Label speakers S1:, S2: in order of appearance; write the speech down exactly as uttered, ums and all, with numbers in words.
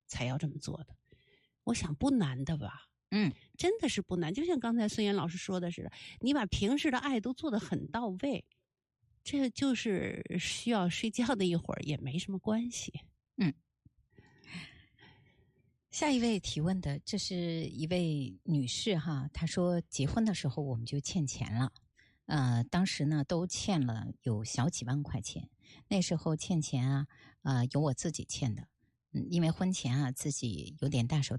S1: 才要这么做的。我想不难的吧？
S2: 嗯，
S1: 真的是不难。就像刚才孙岩老师说的似的，你把平时的爱都做得很到位，这就是需要睡觉的一会儿也没什么关系。
S2: 嗯。下一位提问的，这是一位女士哈，她说结婚的时候我们就欠钱了，呃，当时呢都欠了有小几万块钱，那时候欠钱啊，呃，有我自己欠的，嗯，因为婚前啊自己有点大手